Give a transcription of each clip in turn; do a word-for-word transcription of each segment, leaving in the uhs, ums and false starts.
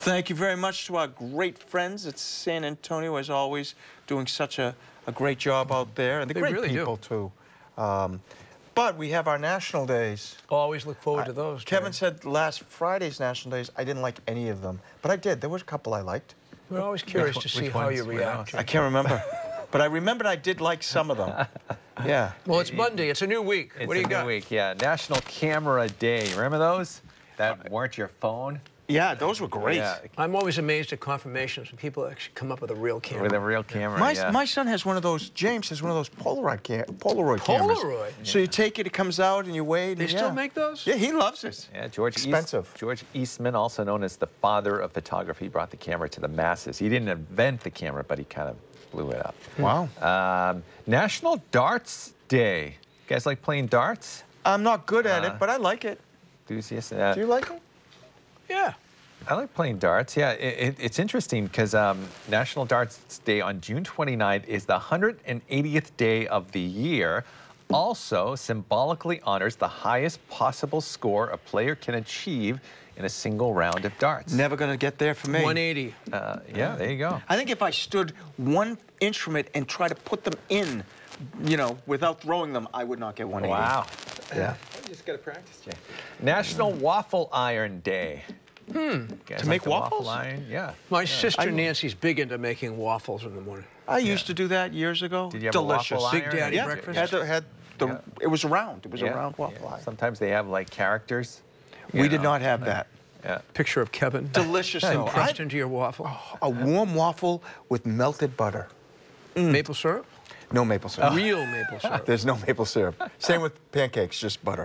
Thank you very much to our great friends at San Antonio, as always, doing such a, a great job out there. And the They great really people, do. too. Um, but we have our national days. Always look forward I, to those. Kevin Jerry. said last Friday's national days, I didn't like any of them. But I did. There was a couple I liked. We're always curious Which- to see which how ones you were react. those? I can't remember. But I remembered I did like some of them. Yeah. Well, it's Monday. It's a new week. It's what do you a got? new week, yeah. National Camera Day. Remember those? That weren't your phone? Yeah, those were great. Yeah, I'm always amazed at confirmations when people actually come up with a real camera. with a real camera, My, yeah. my son has one of those, James has one of those Polaroid, cam Polaroid cameras. Polaroid? So you take it, it comes out, and you wait. They and still yeah. make those? Yeah, he loves it. Yeah, George Expensive. East, George Eastman, also known as the father of photography, brought the camera to the masses. He didn't invent the camera, but he kind of blew it up. Wow. Um, National Darts Day. You guys like playing darts? I'm not good at Uh, it, but I like it. Enthusiasts? Uh, Do you like it? Yeah. I like playing darts. Yeah, it, it, it's interesting because um, National Darts Day on June twenty-ninth is the one hundred eightieth day of the year. Also symbolically honors the highest possible score a player can achieve in a single round of darts. Never going to get there for me. one eighty. Uh, yeah, there you go. I think if I stood one instrument and tried to put them in, you know, without throwing them, I would not get one eighty. Wow. Yeah. You just got to practice, Jay. National Waffle Iron Day. Hmm. To make waffles? Waffle iron? Yeah. My sister I- Nancy's big into making waffles in the morning. I used to do that years ago. Did you have Delicious. a waffle Big iron? Daddy Yeah, breakfast? had the, had the, Yeah. it was round. It was Yeah, a round waffle yeah. iron. Sometimes they have like characters. We you did know, not have like- that. Yeah. Picture of Kevin. Delicious, though. Pressed I- into your waffle. A warm waffle with melted butter. Maple syrup? No maple syrup. Real maple syrup. There's no maple syrup. Same with pancakes, just butter.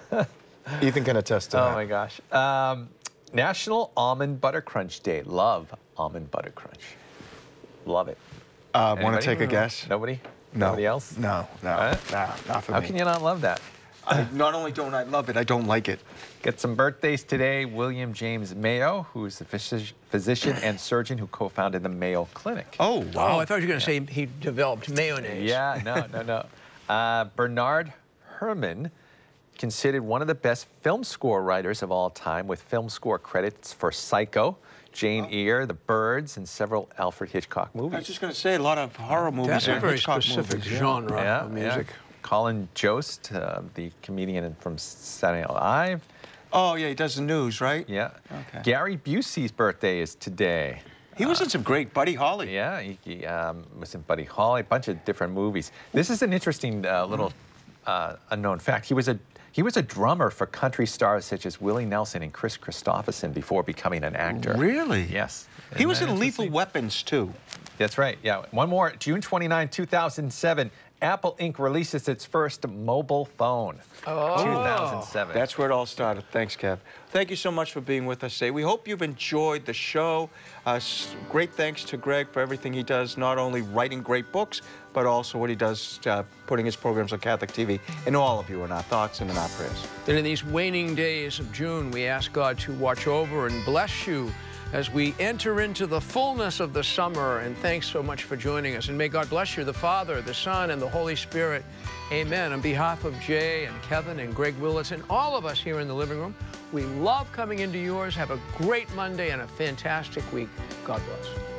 Ethan can attest to Oh that. my gosh. Um, National Almond Butter Crunch Day. Love almond butter crunch. Love it. Uh, Want Anybody? to take a guess? Nobody? No. Nobody else? No, no, Huh? no, not for How me. can you not love that? I, not only don't I love it, I don't like it. Got some birthdays today. William James Mayo, who's the physi- physician and surgeon who co-founded the Mayo Clinic. Oh, Oh, I thought you were going to say he developed mayonnaise. Yeah, no, no, no. Uh, Bernard Herrmann, considered one of the best film score writers of all time, with film score credits for Psycho, Jane Eyre, The Birds, and several Alfred Hitchcock I was movies. just going to say a lot of horror movies. That's a and very Hitchcock specific movies, yeah. genre Yeah, of music. yeah. Colin Jost, uh, the comedian from Saturday Night Live. Oh, yeah, he does the news, right? Yeah. Okay. Gary Busey's birthday is today. He was in some great Buddy Holly. Yeah, he, he um, was in Buddy Holly, a bunch of different movies. This is an interesting uh, little uh, unknown fact. He was a he was a drummer for country stars such as Willie Nelson and Chris Christopherson before becoming an actor. Really? Yes. He Isn't was that in Lethal interesting? Weapons, too. That's right. Yeah. One more. June twenty-ninth, two thousand seven. Apple Incorporated releases its first mobile phone. Oh. two thousand seven. That's where it all started. Thanks, Kev. Thank you so much for being with us today. We hope you've enjoyed the show. Uh, s- great thanks to Greg for everything he does, not only writing great books, but also what he does uh, putting his programs on Catholic T V. And all of you in our thoughts and in our prayers. And in these waning days of June, we ask God to watch over and bless you as we enter into the fullness of the summer. And thanks so much for joining us. And may God bless you, the Father, the Son, and the Holy Spirit. Amen. On behalf of Jay and Kevin and Greg Willits and all of us here in the living room, we love coming into yours. Have a great Monday and a fantastic week. God bless.